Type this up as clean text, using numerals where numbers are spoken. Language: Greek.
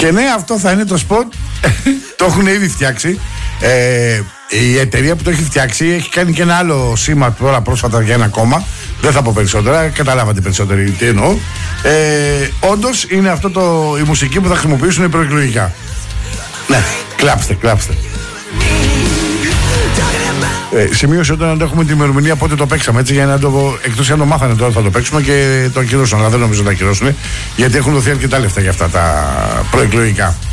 Και ναι, αυτό θα είναι το σποτ. Το έχουν ήδη φτιάξει. Η εταιρεία που το έχει φτιάξει έχει κάνει και ένα άλλο σήμα τώρα πρόσφατα για ένα κόμμα. Δεν θα πω περισσότερα, καταλάβατε περισσότεροι τι εννοώ. Όντως είναι αυτό η μουσική που θα χρησιμοποιήσουν προεκλογικά. Ναι, κλάψτε. Σημείωσε όταν έχουμε την ημερομηνία πότε το παίξαμε, έτσι, για να το. Εκτός αν το μάθανε τώρα θα το παίξουμε και το ακυρώσουν. Αλλά δεν νομίζω να το ακυρώσουν, γιατί έχουν δοθεί αρκετά λεφτά για αυτά τα προεκλογικά.